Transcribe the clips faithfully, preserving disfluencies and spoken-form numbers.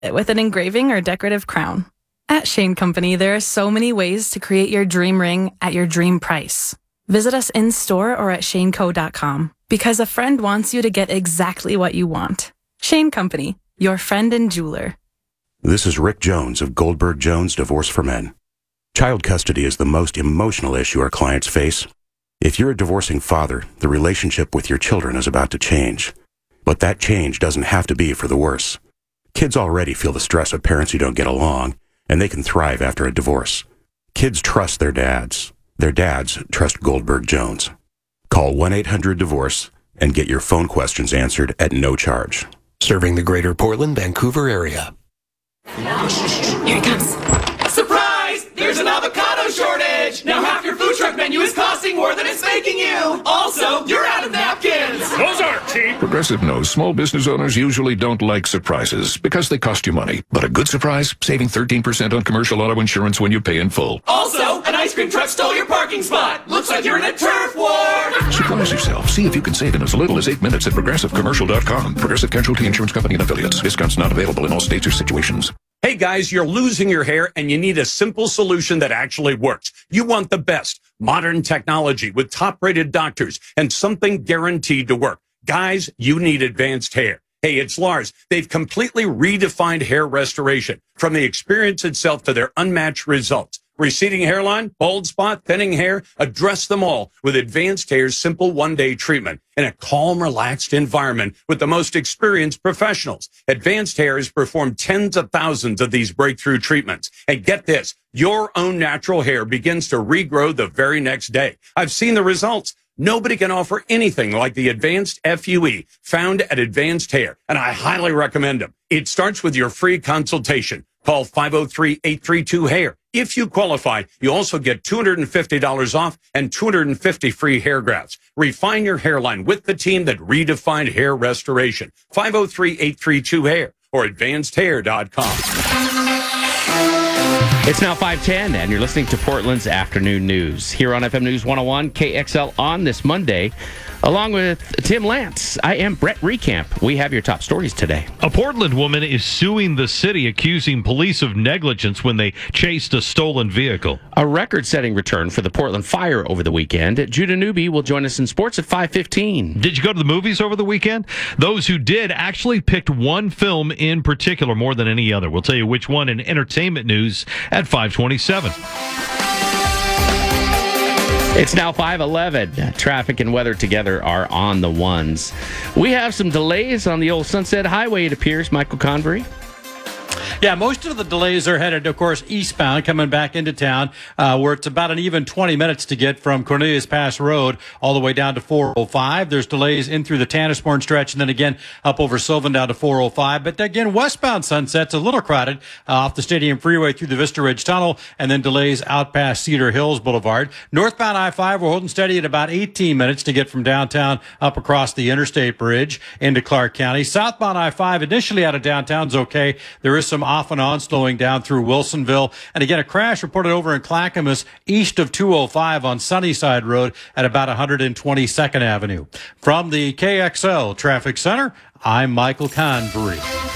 with an engraving or decorative crown. At Shane Company, there are so many ways to create your dream ring at your dream price. Visit us in-store or at shane co dot com because a friend wants you to get exactly what you want. Shane Company, your friend and jeweler. This is Rick Jones of Goldberg Jones Divorce for Men. Child custody is the most emotional issue our clients face. If you're a divorcing father, the relationship with your children is about to change. But that change doesn't have to be for the worse. Kids already feel the stress of parents who don't get along, and they can thrive after a divorce. Kids trust their dads. Their dads trust Goldberg Jones. Call one eight hundred divorce and get your phone questions answered at no charge. Serving the greater Portland, Vancouver area. Here it comes. Surprise! There's an avocado shortage! Now half your food truck menu is costing more than it's making you! Also, you're out of napkins! Those aren't cheap! Progressive knows small business owners usually don't like surprises because they cost you money. But a good surprise, saving thirteen percent on commercial auto insurance when you pay in full. Also, an ice cream truck stole your parking spot! Looks like you're in a turf war! Surprise yourself. See if you can save in as little as eight minutes at progressive commercial dot com. Progressive Casualty Insurance Company and Affiliates. Discounts not available in all states or situations. Hey guys, you're losing your hair and you need a simple solution that actually works. You want the best modern technology with top-rated doctors and something guaranteed to work. Guys, you need Advanced Hair. Hey, it's Lars. They've completely redefined hair restoration, from the experience itself to their unmatched results. Receding hairline, bald spot, thinning hair, address them all with Advanced Hair's simple one-day treatment in a calm, relaxed environment with the most experienced professionals. Advanced Hair has performed tens of thousands of these breakthrough treatments. And get this, your own natural hair begins to regrow the very next day. I've seen the results. Nobody can offer anything like the Advanced F U E found at Advanced Hair, and I highly recommend them. It starts with your free consultation. Call five oh three, eight three two, hair. If you qualify, you also get two hundred fifty dollars off and two hundred fifty free hair grafts. Refine your hairline with the team that redefined hair restoration. five oh three, eight three two, hair or advanced hair dot com. It's now five ten, and you're listening to Portland's Afternoon News here on F M News one oh one, K X L on this Monday. Along with Tim Lance, I am Brett Recamp. We have your top stories today. A Portland woman is suing the city, accusing police of negligence when they chased a stolen vehicle. A record-setting return for the Portland Fire over the weekend. Judah Newby will join us in sports at five fifteen. Did you go to the movies over the weekend? Those who did actually picked one film in particular more than any other. We'll tell you which one in entertainment news at five twenty-seven. It's now five eleven. Traffic and weather together are on the ones. We have some delays on the old Sunset Highway, it appears. Michael Convery. Yeah, most of the delays are headed, of course, eastbound, coming back into town, uh, where it's about an even twenty minutes to get from Cornelius Pass Road all the way down to four oh five. There's delays in through the Tannisbourne stretch and then again up over Sylvan down to four oh five. But again, westbound Sunset's a little crowded uh, off the Stadium Freeway through the Vista Ridge Tunnel and then delays out past Cedar Hills Boulevard. Northbound I five, we're holding steady at about eighteen minutes to get from downtown up across the Interstate Bridge into Clark County. Southbound I five, initially out of downtown's okay. There is some off and on slowing down through Wilsonville. And again, a crash reported over in Clackamas east of two oh five on Sunnyside Road at about one hundred twenty-second Avenue. From the K X L Traffic Center, I'm Michael Convery.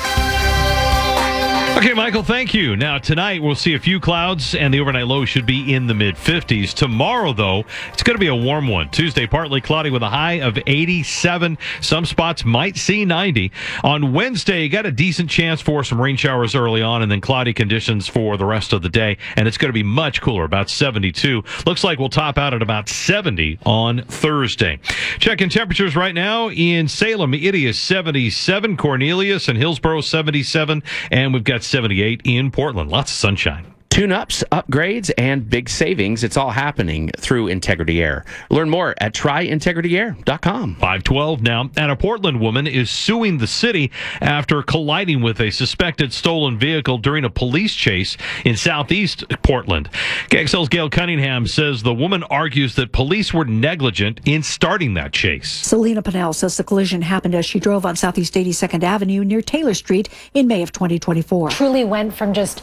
Okay, Michael, thank you. Now, tonight we'll see a few clouds, and the overnight low should be in the mid-fifties. Tomorrow, though, it's going to be a warm one. Tuesday, partly cloudy with a high of eighty-seven. Some spots might see ninety. On Wednesday, you got a decent chance for some rain showers early on, and then cloudy conditions for the rest of the day, and it's going to be much cooler, about seventy-two. Looks like we'll top out at about seventy on Thursday. Checking temperatures right now in Salem. It is seventy-seven. Cornelius and Hillsborough, seventy-seven, and we've got seventy-eight in Portland. Lots of sunshine. Tune-ups, upgrades, and big savings. It's all happening through Integrity Air. Learn more at try integrity air dot com. five twelve now, and a Portland woman is suing the city after colliding with a suspected stolen vehicle during a police chase in southeast Portland. K X L's Gail Cunningham says the woman argues that police were negligent in starting that chase. Selena Pennell says the collision happened as she drove on Southeast eighty-second Avenue near Taylor Street in May of twenty twenty-four. Truly went from just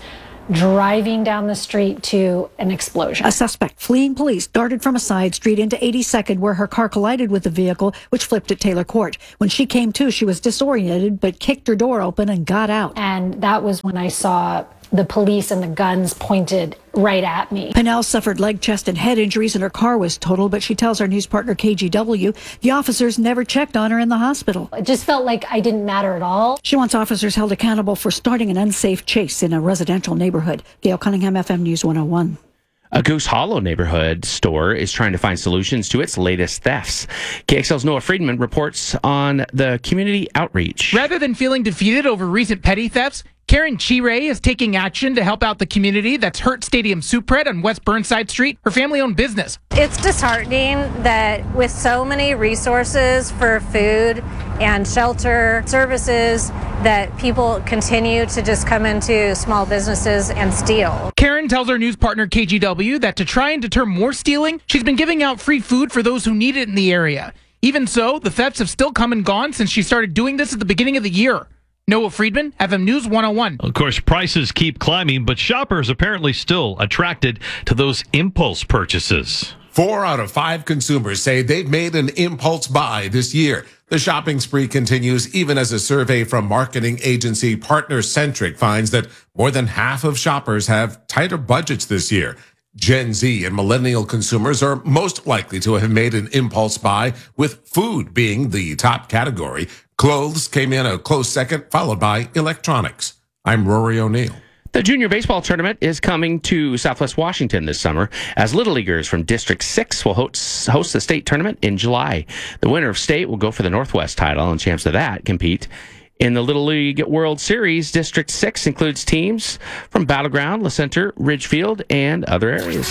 driving down the street to an explosion. A suspect fleeing police darted from a side street into eighty-second, where her car collided with the vehicle, which flipped at Taylor Court. When she came to, she was disoriented, but kicked her door open and got out. And that was when I saw the police and the guns pointed right at me. Pinnell suffered leg, chest, and head injuries, and her car was totaled, but she tells our news partner K G W the officers never checked on her in the hospital. It just felt like I didn't matter at all. She wants officers held accountable for starting an unsafe chase in a residential neighborhood. Gail Cunningham, F M News one oh one. A Goose Hollow neighborhood store is trying to find solutions to its latest thefts. K X L's Noah Friedman reports on the community outreach. Rather than feeling defeated over recent petty thefts, Karen Chire is taking action to help out the community that's hurt Stadium Supred on West Burnside Street, her family-owned business. It's disheartening that with so many resources for food and shelter services, that people continue to just come into small businesses and steal. Karen tells our news partner K G W that to try and deter more stealing, she's been giving out free food for those who need it in the area. Even so, the thefts have still come and gone since she started doing this at the beginning of the year. Noah Friedman, F M News one oh one. Of course, prices keep climbing, but shoppers apparently still attracted to those impulse purchases. Four out of five consumers say they've made an impulse buy this year. The shopping spree continues even as a survey from marketing agency Partner Centric finds that more than half of shoppers have tighter budgets this year. Gen Z and millennial consumers are most likely to have made an impulse buy, with food being the top category. Clothes came in a close second, followed by electronics. I'm Rory O'Neill. The junior baseball tournament is coming to Southwest Washington this summer, as Little Leaguers from District six will host, host the state tournament in July. The winner of state will go for the Northwest title, and champs of that compete in the Little League World Series. District six includes teams from Battleground, La Center, Ridgefield, and other areas.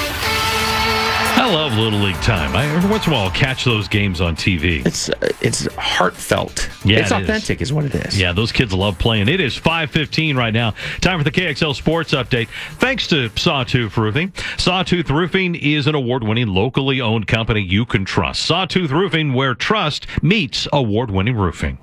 I love Little League time. I, every once in a while, I'll catch those games on T V. It's uh, it's heartfelt. Yeah, it's it authentic is. is what it is. Yeah, those kids love playing. It is five fifteen right now. Time for the K X L Sports Update. Thanks to Sawtooth Roofing. Sawtooth Roofing is an award-winning, locally owned company you can trust. Sawtooth Roofing, where trust meets award-winning roofing.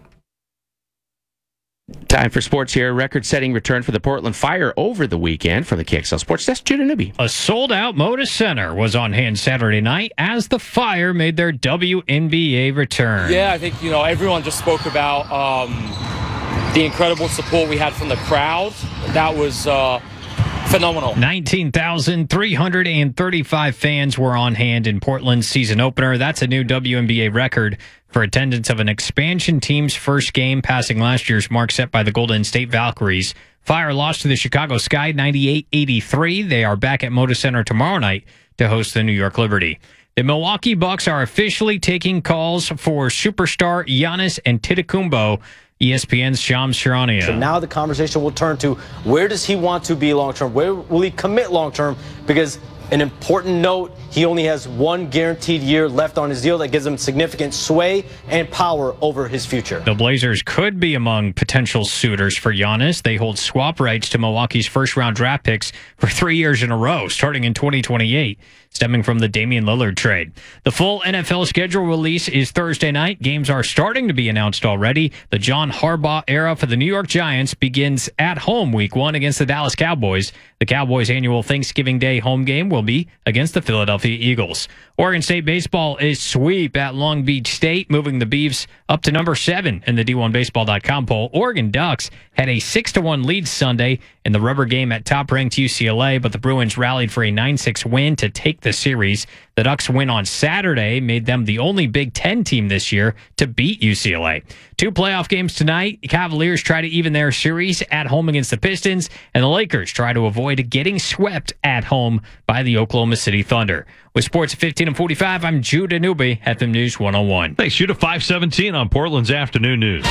Time for sports here. Record-setting return for the Portland Fire over the weekend. For the K X L Sports Desk, Judah Newby. A sold-out Moda Center was on hand Saturday night as the Fire made their W N B A return. Yeah, I think, you know, everyone just spoke about um, the incredible support we had from the crowd. That was uh, phenomenal. nineteen thousand three hundred thirty-five fans were on hand in Portland's season opener. That's a new W N B A record for attendance of an expansion team's first game, passing last year's mark set by the Golden State Valkyries. Fire lost to the Chicago Sky ninety-eight eighty-three. They are back at Moda Center tomorrow night to host the New York Liberty. The Milwaukee Bucks are officially taking calls for superstar Giannis Antetokounmpo. E S P N's Shams Charania. So now the conversation will turn to where does he want to be long-term? Where will he commit long-term? Because an important note, he only has one guaranteed year left on his deal that gives him significant sway and power over his future. The Blazers could be among potential suitors for Giannis. They hold swap rights to Milwaukee's first-round draft picks for three years in a row, starting in twenty twenty-eight, stemming from the Damian Lillard trade. The full N F L schedule release is Thursday night. Games are starting to be announced already. The John Harbaugh era for the New York Giants begins at home week one against the Dallas Cowboys. The Cowboys' annual Thanksgiving Day home game will be against the Philadelphia Eagles. Oregon State baseball is sweep at Long Beach State, moving the Beavs up to number seven in the D one baseball dot com poll. Oregon Ducks had a six to one lead Sunday in the rubber game at top-ranked U C L A, but the Bruins rallied for a nine six win to take the series. The Ducks' win on Saturday made them the only Big Ten team this year to beat U C L A. Two playoff games tonight. The Cavaliers try to even their series at home against the Pistons, and the Lakers try to avoid getting swept at home by the Oklahoma City Thunder. With sports at fifteen and forty-five, I'm Judah Newby, F M News one oh one. Thanks, Judah. five seventeen on Portland's Afternoon News.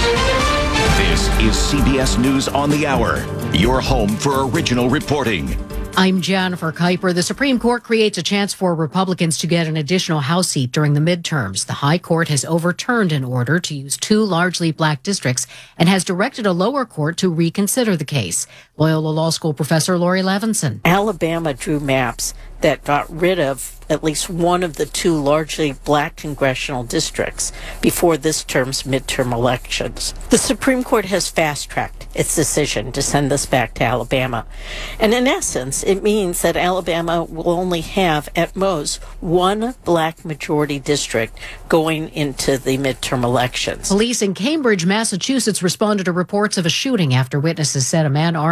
This is C B S News on the Hour, your home for original reporting. I'm Jennifer Kuiper. The Supreme Court creates a chance for Republicans to get an additional House seat during the midterms. The High Court has overturned an order to use two largely black districts and has directed a lower court to reconsider the case. Loyola Law School professor Lori Levinson. Alabama drew maps that got rid of at least one of the two largely black congressional districts before this term's midterm elections. The Supreme Court has fast-tracked its decision to send this back to Alabama. And in essence, it means that Alabama will only have, at most, one black majority district going into the midterm elections. Police in Cambridge, Massachusetts responded to reports of a shooting after witnesses said a man armed